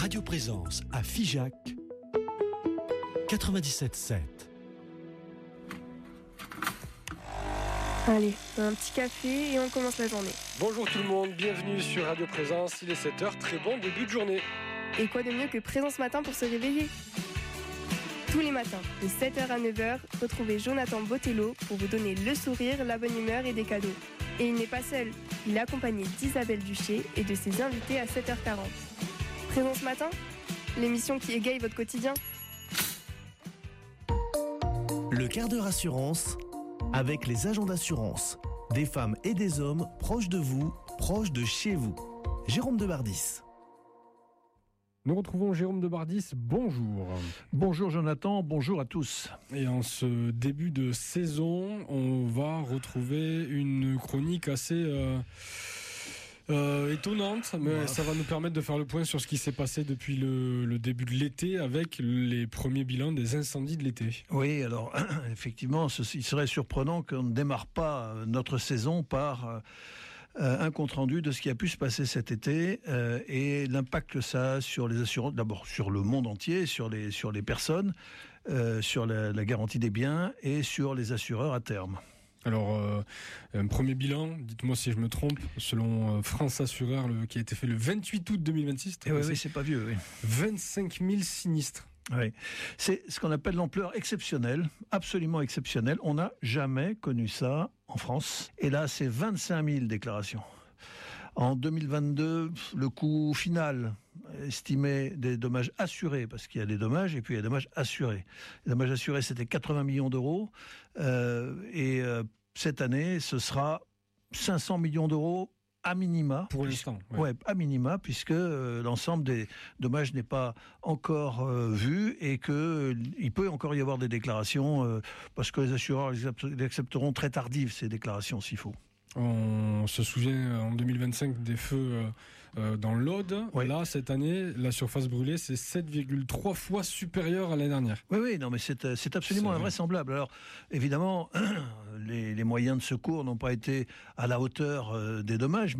Radio Présence à Figeac 97.7. Allez, un petit café et on commence la journée. Bonjour tout le monde, bienvenue sur Radio Présence, il est 7h, très bon début de journée. Et quoi de mieux que Présence Matin pour se réveiller ? Tous les matins, de 7h à 9h, retrouvez Jonathan Botello pour vous donner le sourire, la bonne humeur et des cadeaux. Et il n'est pas seul, il est accompagné d'Isabelle Duché et de ses invités à 7h40. Présence Matin, l'émission qui égaye votre quotidien. Le quart d'heure assurance avec les agents d'assurance. Des femmes et des hommes proches de vous, proches de chez vous. Jérôme Debardis. Nous retrouvons Jérôme Debardis, bonjour. Bonjour Jonathan, bonjour à tous. Et en ce début de saison, on va retrouver une chronique assez étonnante, mais ça va nous permettre de faire le point sur ce qui s'est passé depuis le début de l'été avec les premiers bilans des incendies de l'été. Oui, alors effectivement, il serait surprenant qu'on ne démarre pas notre saison par un compte-rendu de ce qui a pu se passer cet été et l'impact que ça a sur les assurances, d'abord sur le monde entier, sur les personnes, sur la garantie des biens et sur les assureurs à terme. Alors, un premier bilan, dites-moi si je me trompe, selon France Assureur, qui a été fait le 28 août 2026. Oui, c'est pas vieux, oui. 25 000 sinistres. Oui, c'est ce qu'on appelle l'ampleur exceptionnelle, absolument exceptionnelle. On n'a jamais connu ça en France. Et là, c'est 25 000 déclarations. En 2022, le coût final estimé des dommages assurés, parce qu'il y a des dommages et puis il y a des dommages assurés. Les dommages assurés, c'était 80 millions d'euros. Cette année, ce sera 500 millions d'euros à minima. Pour l'instant. Ouais, à minima, puisque l'ensemble des dommages n'est pas encore vu et que il peut encore y avoir des déclarations parce que les assureurs les accepteront très tardives, ces déclarations, s'il faut. On se souvient en 2025 des feux dans l'Aude. Oui. Là, cette année, la surface brûlée, c'est 7,3 fois supérieure à l'année dernière. Oui, non, mais c'est absolument invraisemblable. Alors, évidemment, les moyens de secours n'ont pas été à la hauteur des dommages.